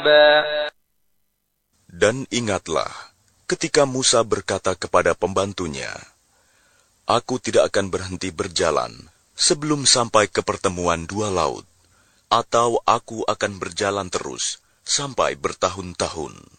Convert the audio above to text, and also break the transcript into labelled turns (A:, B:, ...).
A: عُقْبًا.
B: Dan ingatlah, ketika Musa berkata kepada pembantunya, "Aku tidak akan berhenti berjalan sebelum sampai ke pertemuan dua laut, atau aku akan berjalan terus sampai bertahun-tahun."